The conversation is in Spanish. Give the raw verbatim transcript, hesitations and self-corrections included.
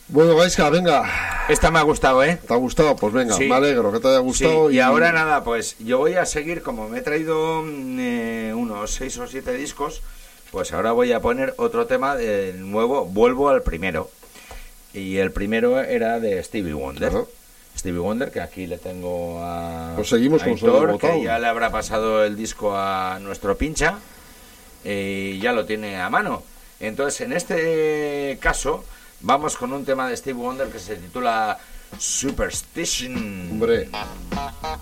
Bueno, Gaisca, venga. Esta me ha gustado, ¿eh? ¿Te ha gustado? Pues venga, Sí. me alegro que te haya gustado. Sí, y... y ahora nada, pues yo voy a seguir, como me he traído eh, unos seis o siete discos, pues ahora voy a poner otro tema de nuevo, vuelvo al primero. Y el primero era de Stevie Wonder. Claro. Stevie Wonder, que aquí le tengo a... Pues seguimos a con Aitor, que ya le habrá pasado el disco a nuestro pincha y ya lo tiene a mano. Entonces, en este caso, vamos con un tema de Stevie Wonder que se titula Superstition. Hombre.